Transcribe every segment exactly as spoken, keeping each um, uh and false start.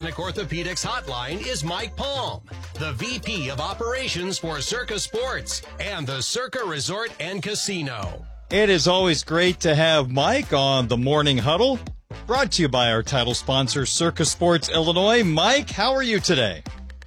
Clinic Orthopedics hotline is Mike Palm, the V P of Operations for Circa Sports and the Circa Resort and Casino. It is always great to have Mike on the Morning Huddle, brought to you by our title sponsor, Circa Sports Illinois. Mike, how are you today?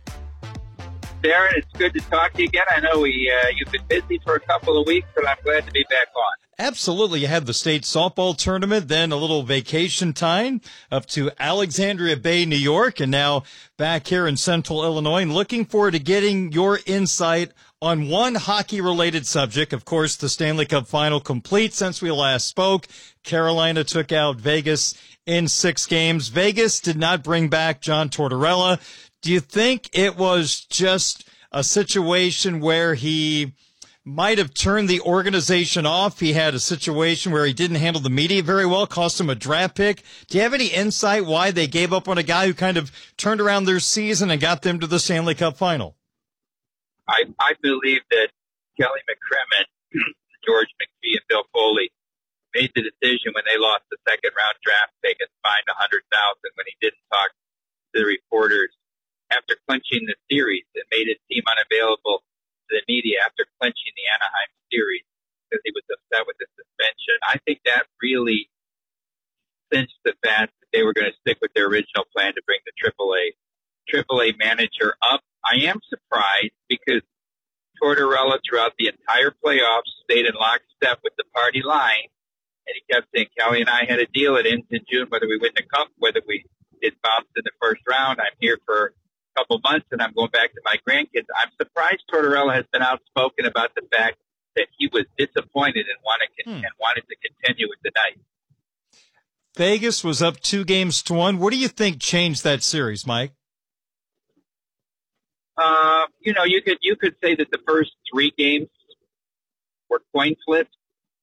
Darren, it's good to talk to you again. I know we uh, you've been busy for a couple of weeks, but I'm glad to be back on. Absolutely. You had the state softball tournament, then a little vacation time up to Alexandria Bay, New York, and now back here in central Illinois. And looking forward to getting your insight on one hockey-related subject. Of course, the Stanley Cup Final complete since we last spoke. Carolina took out Vegas in six games. Vegas did not bring back John Tortorella. Do you think it was just a situation where he might have turned the organization off? He had a situation where he didn't handle the media very well, cost him a draft pick. Do you have any insight why they gave up on a guy who kind of turned around their season and got them to the Stanley Cup Final? I, I believe that Kelly McCrimmon, George McPhee, and Bill Foley made the decision when they lost the second round draft pick and fined one hundred thousand dollars when he didn't talk to the reporters after clinching the series and made his team unavailable to the media after clinching the Anaheim series because he was upset with the suspension. I think that really cinched the fact that they were going to stick with their original plan to bring the triple A triple A manager up. I am surprised because Tortorella throughout the entire playoffs stayed in lockstep with the party line, and he kept saying, Kelly and I had a deal. It ends in June, whether we win the cup, whether we did bounce in the first round. I'm here for couple months and I'm going back to my grandkids. I'm surprised Tortorella has been outspoken about the fact that he was disappointed and wanted, hmm. and wanted to continue with the night. Vegas was up two games to one. What do you think changed that series, Mike? Uh, you know, you could you could say that the first three games were coin flips.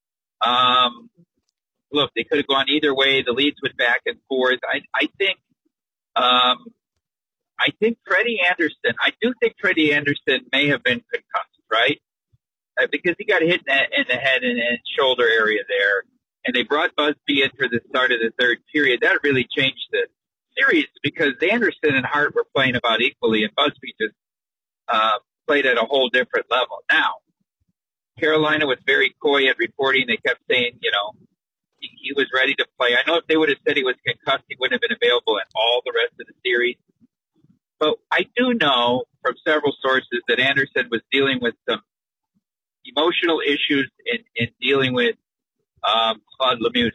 Um, look, they could have gone either way. The leads went back and forth. I I think. Um, I think Freddie Anderson, I do think Freddie Anderson may have been concussed, right? Uh, because he got hit in the, in the head and, and shoulder area there. And they brought Busby in for the start of the third period. That really changed the series because Anderson and Hart were playing about equally, and Busby just uh, played at a whole different level. Now, Carolina was very coy at reporting. They kept saying, you know, he, he was ready to play. I know if they would have said he was concussed, he wouldn't have been available in all the rest of the series. But I do know from several sources that Anderson was dealing with some emotional issues in, in dealing with um, Claude Lemieux,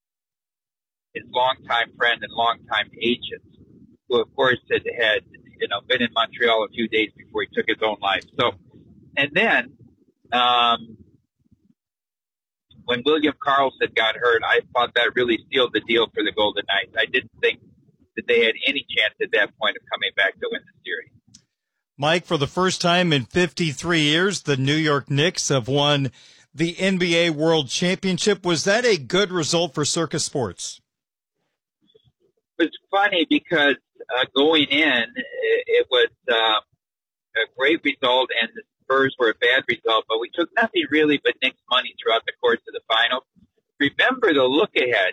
his longtime friend and longtime agent, who of course had, had you know been in Montreal a few days before he took his own life. So, and then um, when William Karlsson got hurt, I thought that really sealed the deal for the Golden Knights. I didn't think that they had any chance at that point of coming back to win the series. Mike, for the first time in fifty-three years, the New York Knicks have won the N B A World Championship. Was that a good result for Circa Sports? It was funny because uh, going in, it, it was uh, a great result, and the Spurs were a bad result, but we took nothing really but Knicks money throughout the course of the finals. Remember the look ahead.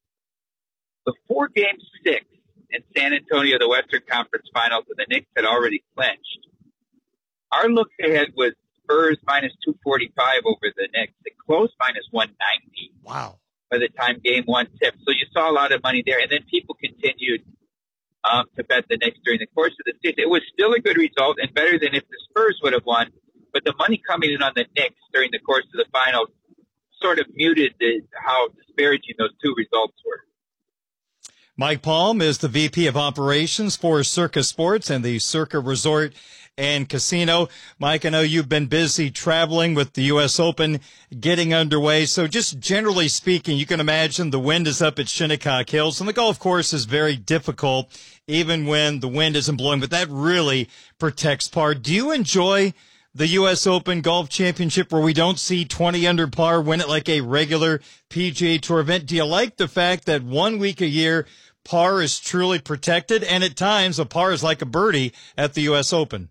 Before Game six, in San Antonio, the Western Conference Finals, and the Knicks had already clinched. Our look ahead was Spurs minus two forty-five over the Knicks. It closed minus one ninety. Wow. By the time game one tipped. So you saw a lot of money there. And then people continued um, to bet the Knicks during the course of the season. It was still a good result and better than if the Spurs would have won. But the money coming in on the Knicks during the course of the finals sort of muted the, how disparaging those two results were. Mike Palm is the V P of Operations for Circa Sports and the Circa Resort and Casino. Mike, I know you've been busy traveling with the U S Open getting underway. So just generally speaking, you can imagine the wind is up at Shinnecock Hills, and the golf course is very difficult even when the wind isn't blowing, but that really protects par. Do you enjoy the U S Open Golf Championship where we don't see twenty under par win it like a regular P G A Tour event? Do you like the fact that one week a year par is truly protected, and at times a par is like a birdie at the U S Open?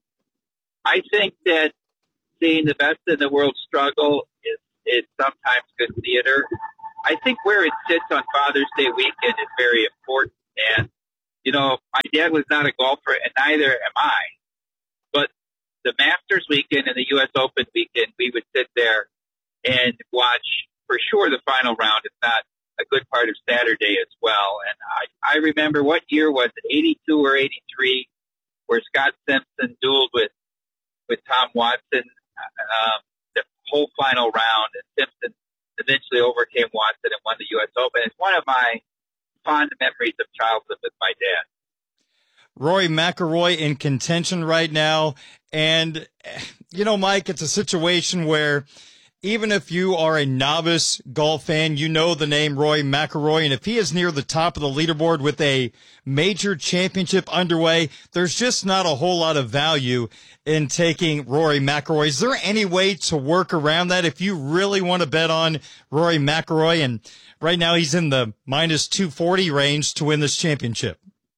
I think that seeing the best in the world struggle is, is sometimes good theater. I think where it sits on Father's Day weekend is very important, and you know, my dad was not a golfer, and neither am I. But the Masters weekend and the U S Open weekend, we would sit there and watch for sure the final round, if not a good part of Saturday as well. And I, I remember, what year was it, eighty-two or eighty-three, where Scott Simpson dueled with, with Tom Watson, um, the whole final round, and Simpson eventually overcame Watson and won the U S Open. It's one of my fond memories of childhood with my dad. Rory McIlroy in contention right now. And, you know, Mike, it's a situation where even if you are a novice golf fan, you know the name Rory McIlroy. And if he is near the top of the leaderboard with a major championship underway, there's just not a whole lot of value in taking Rory McIlroy. Is there any way to work around that if you really want to bet on Rory McIlroy? And right now he's in the minus two forty range to win this championship.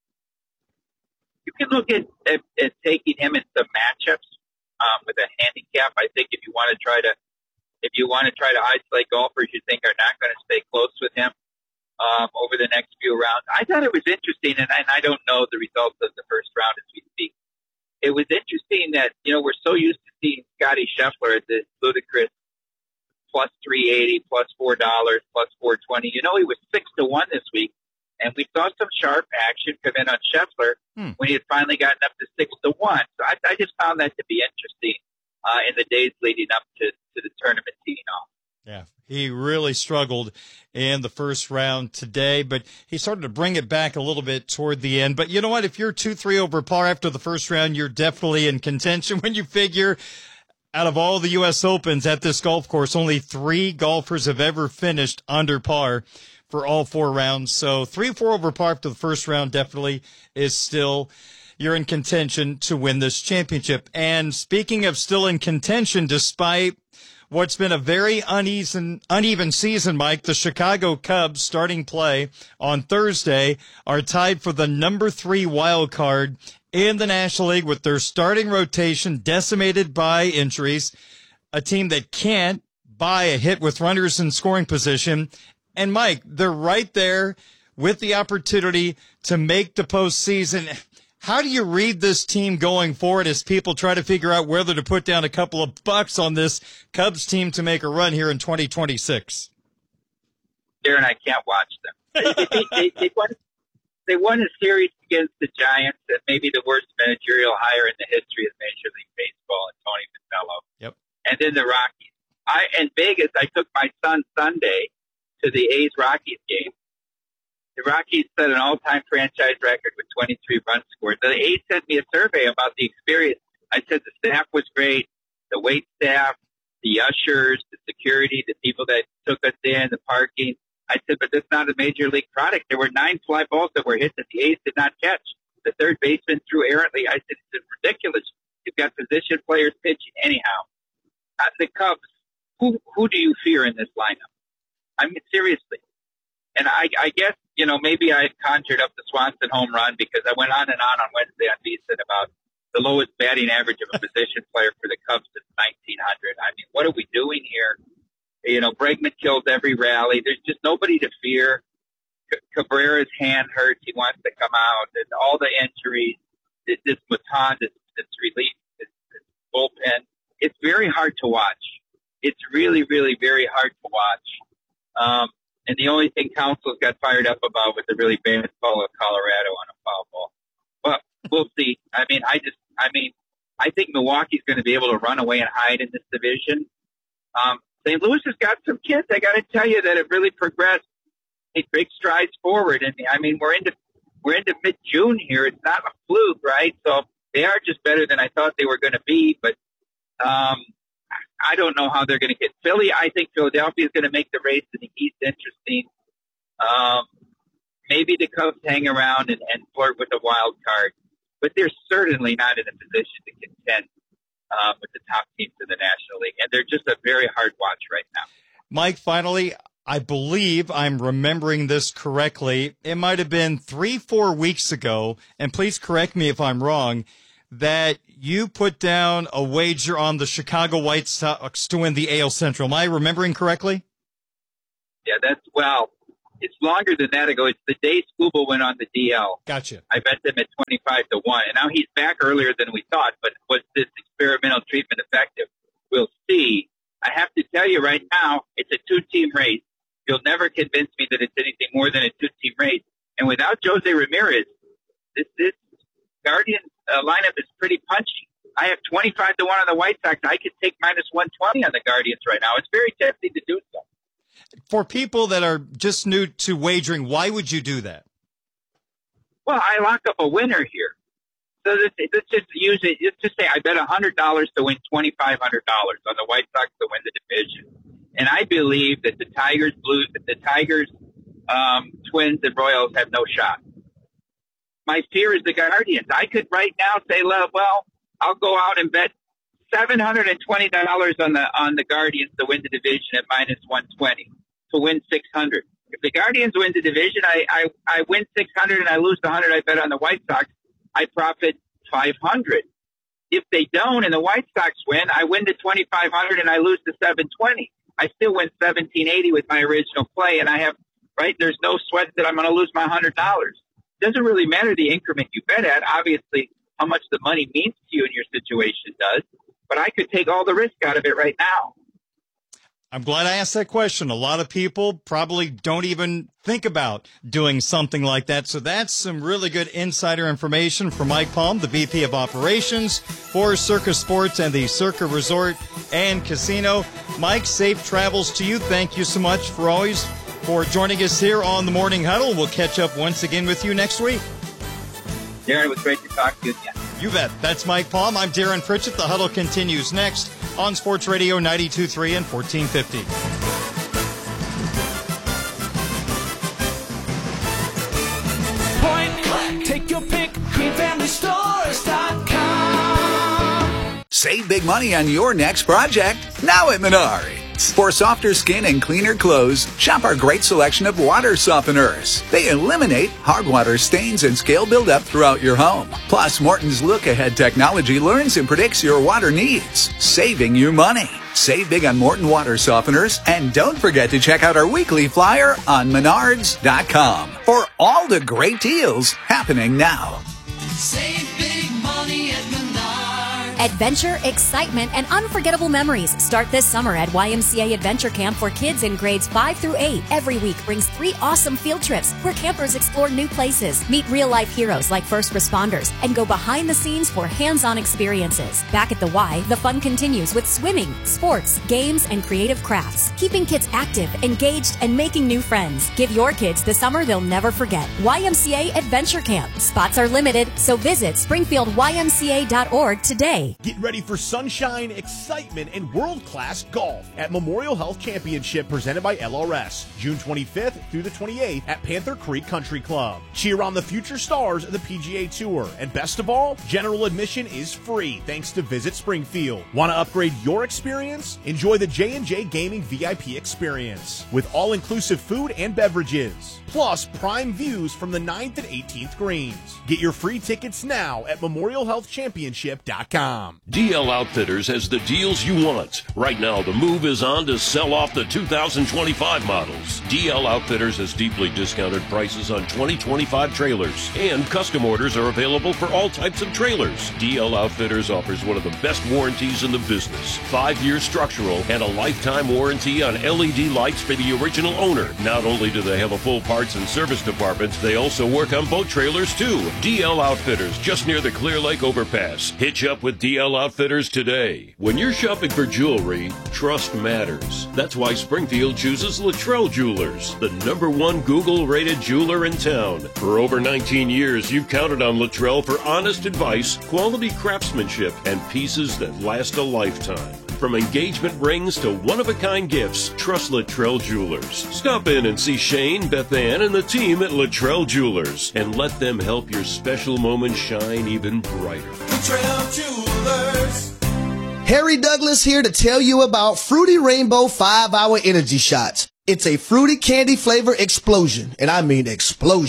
You can look at, at, at taking him in some matchups um, with a handicap. I think if you want to try to if you want to try to isolate golfers you think are not going to stay close with him um, over the next few rounds. I thought it was interesting, and I, and I don't know the results of the first round as we speak. It was interesting that, you know, we're so used to seeing Scotty Scheffler at the ludicrous plus three eighty, plus four dollars, plus four twenty. You know, he was six to one this week. And we saw some sharp action come in on Scheffler hmm. when he had finally gotten up to six to one. So I, I just found that to be interesting uh, in the days leading up to, to the tournament teeing off. Yeah, he really struggled in the first round today, but he started to bring it back a little bit toward the end. But you know what? If you're two, three over par after the first round, you're definitely in contention. When you figure out of all the U S Opens at this golf course, only three golfers have ever finished under par for all four rounds. So three or four over par after the first round definitely is still, you're in contention to win this championship. And speaking of still in contention, despite what's been a very uneven, uneven season, Mike, the Chicago Cubs starting play on Thursday are tied for the number three wild card in the National League with their starting rotation decimated by injuries, a team that can't buy a hit with runners in scoring position. And, Mike, they're right there with the opportunity to make the postseason. How do you read this team going forward as people try to figure out whether to put down a couple of bucks on this Cubs team to make a run here in twenty twenty-six? Darren, I can't watch them. They, they, they, they, won, they won a series against the Giants, and maybe the worst managerial hire in the history of Major League Baseball, and Tony Vitello. Yep. And then the Rockies. I in Vegas, I took my son Sunday to the A's-Rockies game. The Rockies set an all-time franchise record with twenty-three runs scored. The A's sent me a survey about the experience. I said the staff was great, the wait staff, the ushers, the security, the people that took us in, the parking. I said, but that's not a major league product. There were nine fly balls that were hit that the A's did not catch. The third baseman threw errantly. I said, it's ridiculous. You've got position players pitching anyhow. Uh, the Cubs, who who do you fear in this lineup? I mean, seriously. And I, I guess, you know, maybe I had conjured up the Swanson home run because I went on and on on Wednesday on VSiN about the lowest batting average of a position player for the Cubs since nineteen hundred. I mean, what are we doing here? You know, Bregman kills every rally. There's just nobody to fear. C- Cabrera's hand hurts. He wants to come out. And all the injuries, this, this Matan, this, this relief, this, this bullpen. It's very hard to watch. It's really, really very hard to watch. Um, and the only thing Council's got fired up about was the really bad call of Colorado on a foul ball. But we'll see. I mean, I just, I mean, I think Milwaukee's going to be able to run away and hide in this division. Um, Saint Louis has got some kids. I got to tell you that it really progressed. Made big strides forward. And I mean, we're into, we're into mid-June here. It's not a fluke, right? So they are just better than I thought they were going to be. But, um, I don't know how they're going to get Philly. I think Philadelphia is going to make the race in the East interesting. Um, maybe the Cubs hang around and, and flirt with a wild card, but they're certainly not in a position to contend uh, with the top teams in the National League, and they're just a very hard watch right now. Mike, finally, I believe I'm remembering this correctly. It might have been three, four weeks ago, and please correct me if I'm wrong, that you put down a wager on the Chicago White Sox to win the A L Central. Am I remembering correctly? Yeah, that's, well, It's longer than that ago. It's the day Scuba went on the D L. Gotcha. I bet them at twenty-five to one. And now he's back earlier than we thought. But was this experimental treatment effective? We'll see. I have to tell you right now, it's a two-team race. You'll never convince me that it's anything more than a two-team race. And without Jose Ramirez, this, this Guardians uh, lineup is pretty punchy. I have twenty-five to one on the White Sox. I could take minus one twenty on the Guardians right now. It's very tempting to do so. For people that are just new to wagering, why would you do that? Well, I lock up a winner here. So let's, let's just use it. Let's just say I bet one hundred dollars to win twenty-five hundred dollars on the White Sox to win the division. And I believe that the Tigers, Blues, the Tigers, um, Twins, and Royals have no shot. My fear is the Guardians. I could right now say, well, I'll go out and bet seven hundred twenty dollars on the on the Guardians to win the division at minus one twenty to win six hundred. If the Guardians win the division, I, I, I win six hundred and I lose the one hundred I bet on the White Sox. I profit five hundred. If they don't and the White Sox win, I win the twenty-five hundred and I lose the seven twenty. I still win seventeen eighty with my original play, and I have, right, there's no sweat that I'm going to lose my one hundred dollars. It doesn't really matter the increment you bet at. Obviously, how much the money means to you in your situation does, but I could take all the risk out of it right now. I'm glad I asked that question. A lot of people probably don't even think about doing something like that. So that's some really good insider information from Mike Palm, the V P of Operations for Circa Sports and the Circa Resort and Casino. Mike, safe travels to you. Thank you so much for always for joining us here on the Morning Huddle. We'll catch up once again with you next week. Darren, it was great to talk to you again. You bet. That's Mike Palm. I'm Darren Pritchett. The Huddle continues next on Sports Radio ninety-two point three and fourteen fifty. Point blank. Take your pick. green family stores dot com. Save big money on your next project now at Menards. For softer skin and cleaner clothes, shop our great selection of water softeners. They eliminate hard water stains and scale buildup throughout your home. Plus, Morton's look-ahead technology learns and predicts your water needs, saving you money. Save big on Morton water softeners, and don't forget to check out our weekly flyer on menards dot com for all the great deals happening now. Save big money at Menards. Adventure, excitement, and unforgettable memories start this summer at Y M C A Adventure Camp for kids in grades five through eight. Every week brings three awesome field trips where campers explore new places, meet real-life heroes like first responders, and go behind the scenes for hands-on experiences. Back at the Y, the fun continues with swimming, sports, games, and creative crafts, keeping kids active, engaged, and making new friends. Give your kids the summer they'll never forget. Y M C A Adventure Camp. Spots are limited, so visit springfield y m c a dot org today. Get ready for sunshine, excitement, and world-class golf at Memorial Health Championship presented by L R S, June twenty-fifth through the twenty-eighth at Panther Creek Country Club. Cheer on the future stars of the P G A Tour. And best of all, general admission is free thanks to Visit Springfield. Want to upgrade your experience? Enjoy the J and J Gaming V I P experience with all-inclusive food and beverages, plus prime views from the ninth and eighteenth greens. Get your free tickets now at memorial health championship dot com. D L Outfitters has the deals you want. Right now, the move is on to sell off the two thousand twenty-five models. D L Outfitters has deeply discounted prices on twenty twenty-five trailers, and custom orders are available for all types of trailers. D L Outfitters offers one of the best warranties in the business. Five-year structural and a lifetime warranty on L E D lights for the original owner. Not only do they have a full parts and service department, they also work on boat trailers too. D L Outfitters, just near the Clear Lake overpass. Hitch up with D L Outfitters today. When you're shopping for jewelry, trust matters. That's why Springfield chooses Luttrell Jewelers, the number one Google-rated jeweler in town. For over nineteen years, you've counted on Luttrell for honest advice, quality craftsmanship, and pieces that last a lifetime. From engagement rings to one-of-a-kind gifts, trust Luttrell Jewelers. Stop in and see Shane, Beth Ann, and the team at Luttrell Jewelers, and let them help your special moment shine even brighter. Luttrell Jewelers. Harry Douglas here to tell you about Fruity Rainbow five hour Energy Shots. It's a fruity candy flavor explosion, and I mean explosion.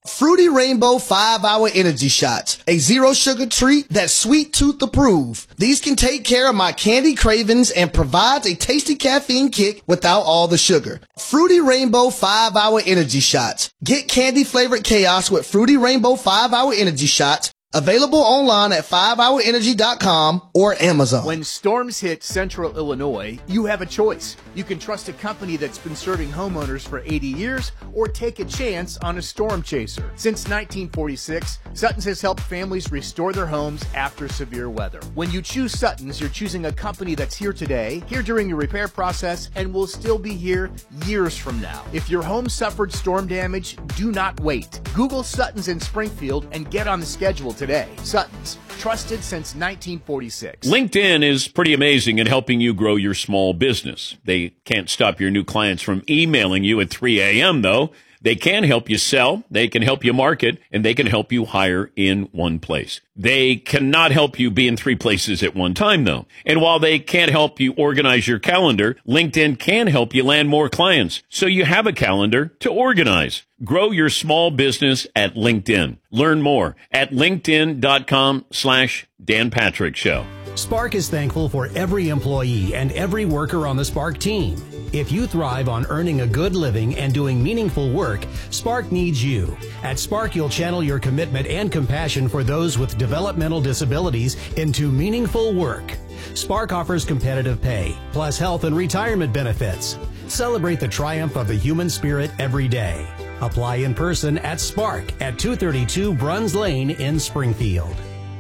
Fruity Rainbow five hour Energy Shots, a zero sugar treat that's sweet tooth approved. These can take care of my candy cravings and provides a tasty caffeine kick without all the sugar. Fruity Rainbow five hour Energy Shots. Get candy flavored chaos with Fruity Rainbow five hour Energy Shots. Available online at five hour energy dot com or Amazon. When storms hit central Illinois, you have a choice. You can trust a company that's been serving homeowners for eighty years or take a chance on a storm chaser. Since nineteen forty-six, Sutton's has helped families restore their homes after severe weather. When you choose Sutton's, you're choosing a company that's here today, here during your repair process, and will still be here years from now. If your home suffered storm damage, do not wait. Google Sutton's in Springfield and get on the schedule today. Sutton's, trusted since nineteen forty-six. LinkedIn is pretty amazing at helping you grow your small business. They can't stop your new clients from emailing you at three a.m., though. They can help you sell, they can help you market, and they can help you hire in one place. They cannot help you be in three places at one time, though. And while they can't help you organize your calendar, LinkedIn can help you land more clients, so you have a calendar to organize. Grow your small business at LinkedIn. Learn more at linkedin.com slash Dan Patrick Show. Spark is thankful for every employee and every worker on the Spark team. If you thrive on earning a good living and doing meaningful work, Spark needs you. At Spark, you'll channel your commitment and compassion for those with developmental disabilities into meaningful work. Spark offers competitive pay, plus health and retirement benefits. Celebrate the triumph of the human spirit every day. Apply in person at Spark at two thirty-two Bruns Lane in Springfield.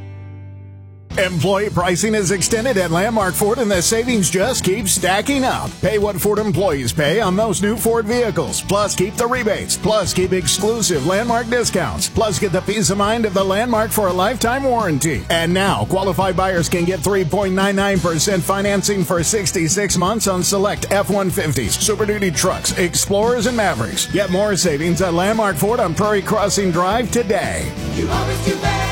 Employee pricing is extended at Landmark Ford and the savings just keep stacking up. Pay what Ford employees pay on most new Ford vehicles. Plus keep the rebates. Plus keep exclusive Landmark discounts. Plus get the peace of mind of the Landmark for a lifetime warranty. And now qualified buyers can get three point nine nine percent financing for sixty-six months on select F one fifties, Super Duty trucks, Explorers, and Mavericks. Get more savings at Landmark Ford on Prairie Crossing Drive today. You always do better.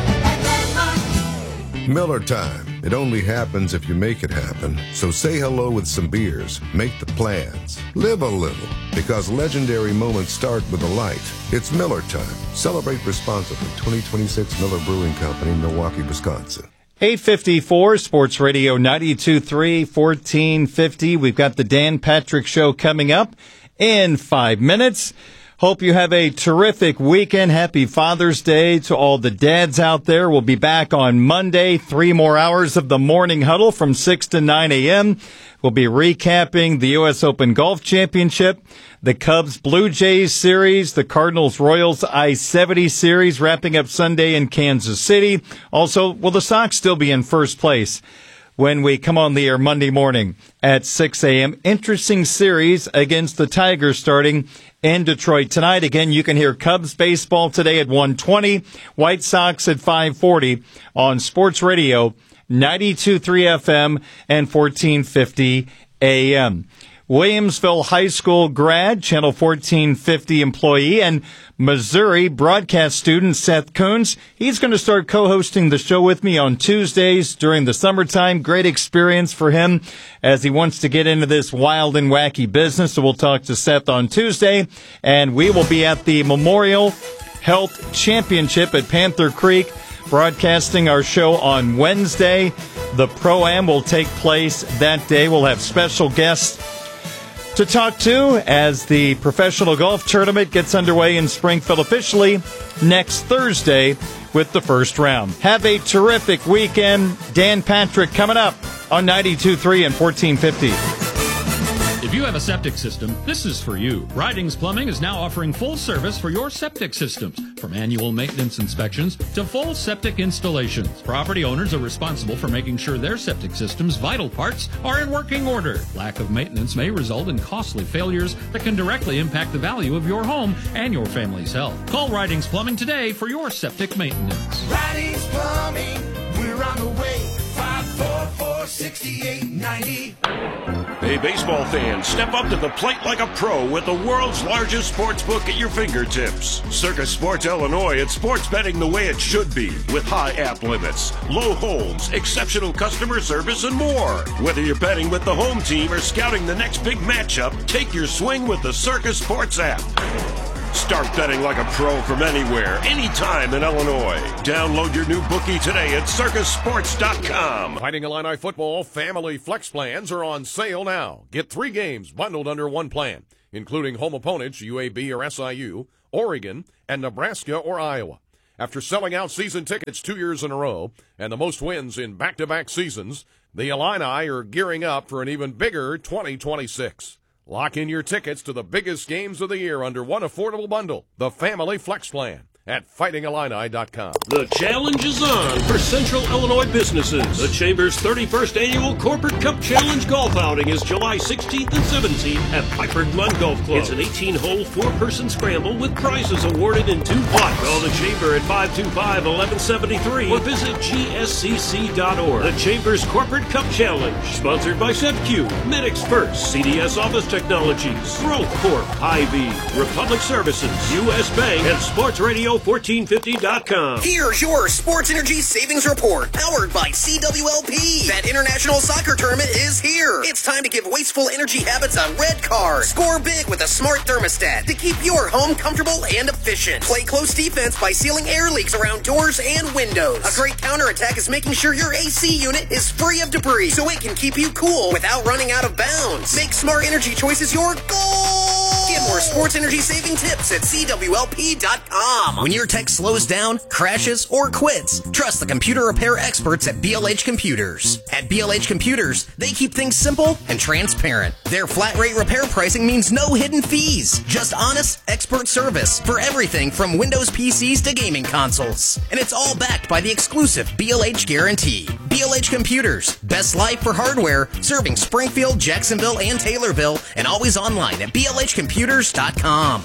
Miller time. It only happens if you make it happen. So say hello with some beers. Make the plans. Live a little. Because legendary moments start with a light. It's Miller time. Celebrate responsibly. twenty twenty-six Miller Brewing Company, Milwaukee, Wisconsin. eight fifty-four, Sports Radio ninety-two point three, fourteen fifty. We've got the Dan Patrick Show coming up in five minutes. Hope you have a terrific weekend. Happy Father's Day to all the dads out there. We'll be back on Monday. Three more hours of the morning huddle from six to nine a.m. We'll be recapping the U S Open Golf Championship, the Cubs Blue Jays series, the Cardinals Royals I seventy series, wrapping up Sunday in Kansas City. Also, will the Sox still be in first place when we come on the air Monday morning at six a.m.? Interesting series against the Tigers starting in Detroit tonight. Again, you can hear Cubs baseball today at one twenty, White Sox at five forty on Sports Radio ninety-two point three F M and fourteen fifty A M. Williamsville High School grad, Channel fourteen fifty employee, and Missouri broadcast student Seth Coons. He's going to start co-hosting the show with me on Tuesdays during the summertime. Great experience for him as he wants to get into this wild and wacky business. So we'll talk to Seth on Tuesday, and we will be at the Memorial Health Championship at Panther Creek, broadcasting our show on Wednesday. The Pro-Am will take place that day. We'll have special guests to talk to as the professional golf tournament gets underway in Springfield officially next Thursday with the first round. Have a terrific weekend. Dan Patrick coming up on ninety-two point three and fourteen fifty. If you have a septic system, this is for you. Ridings Plumbing is now offering full service for your septic systems, from annual maintenance inspections to full septic installations. Property owners are responsible for making sure their septic system's vital parts are in working order. Lack of maintenance may result in costly failures that can directly impact the value of your home and your family's health. Call Ridings Plumbing today for your septic maintenance. Ridings Plumbing, we're on the way. five four four, six eight nine zero. Hey, baseball fans, step up to the plate like a pro with the world's largest sports book at your fingertips. Circus Sports Illinois, it's sports betting the way it should be, with high app limits, low holds, exceptional customer service, and more. Whether you're betting with the home team or scouting the next big matchup, take your swing with the Circus Sports app. Start betting like a pro from anywhere, anytime in Illinois. Download your new bookie today at circus sports dot com. Fighting Illini football family flex plans are on sale now. Get three games bundled under one plan, including home opponents U A B or S I U, Oregon, and Nebraska or Iowa. After selling out season tickets two years in a row and the most wins in back-to-back seasons, the Illini are gearing up for an even bigger twenty twenty-six. Lock in your tickets to the biggest games of the year under one affordable bundle, the Family Flex Plan, at fighting illini dot com. The challenge is on for Central Illinois businesses. The Chamber's thirty-first Annual Corporate Cup Challenge golf outing is July sixteenth and seventeenth at Piper Glen Golf Club. It's an eighteen-hole, four-person scramble with prizes awarded in two plots. Call the Chamber at five two five, one one seven three or visit G S C C dot org. The Chamber's Corporate Cup Challenge, sponsored by SevQ, Medix First, C D S Office Technologies, Growth Corp, Hy-Vee, Republic Services, U S Bank, and Sports Radio fourteen fifty dot com. Here's your Sports Energy Savings Report, powered by C W L P. That international soccer tournament is here. It's time to give wasteful energy habits a red card. Score big with a smart thermostat to keep your home comfortable and efficient. Play close defense by sealing air leaks around doors and windows. A great counterattack is making sure your A C unit is free of debris so it can keep you cool without running out of bounds. Make smart energy choices your goal. Get more sports energy saving tips at C W L P dot com. When your tech slows down, crashes, or quits, trust the computer repair experts at B L H Computers. At B L H Computers, they keep things simple and transparent. Their flat rate repair pricing means no hidden fees, just honest, expert service for everything from Windows P Cs to gaming consoles. And it's all backed by the exclusive B L H guarantee. B L H Computers, best life for hardware, serving Springfield, Jacksonville, and Taylorville, and always online at B L H computers dot com.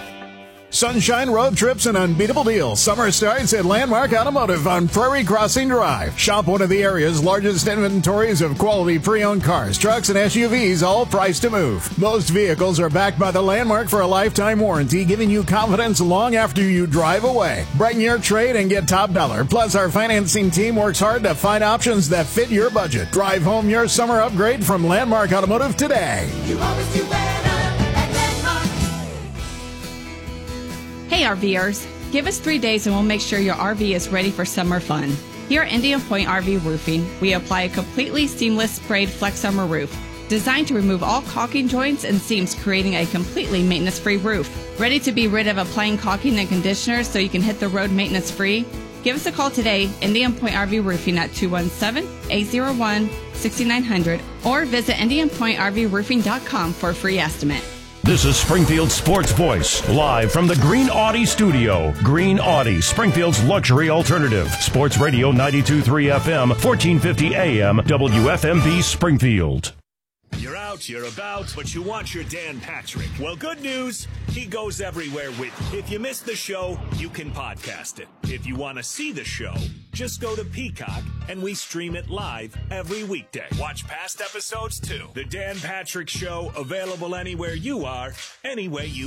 Sunshine road trips and unbeatable deals. Summer starts at Landmark Automotive on Prairie Crossing Drive. Shop one of the area's largest inventories of quality pre-owned cars, trucks, and S U Vs, all priced to move. Most vehicles are backed by the Landmark for a lifetime warranty, giving you confidence long after you drive away. Bring your trade and get top dollar. Plus, our financing team works hard to find options that fit your budget. Drive home your summer upgrade from Landmark Automotive today. You always do better at Landmark. Hey RVers, give us three days and we'll make sure your R V is ready for summer fun. Here at Indian Point R V Roofing, we apply a completely seamless sprayed Flex Summer roof, designed to remove all caulking joints and seams, creating a completely maintenance-free roof. Ready to be rid of applying caulking and conditioners so you can hit the road maintenance-free? Give us a call today, Indian Point R V Roofing at two one seven, eight zero one, six nine zero zero or visit indian point r v roofing dot com for a free estimate. This is Springfield's Sports Voice, live from the Green Audi studio. Green Audi, Springfield's luxury alternative. Sports Radio ninety-two point three F M, fourteen fifty A M, W F M B Springfield. You're out, you're about, but you want your Dan Patrick. Well, good news, he goes everywhere with you. If you missed the show, you can podcast it. If you want to see the show, just go to Peacock, and we stream it live every weekday. Watch past episodes, too. The Dan Patrick Show, available anywhere you are, any way you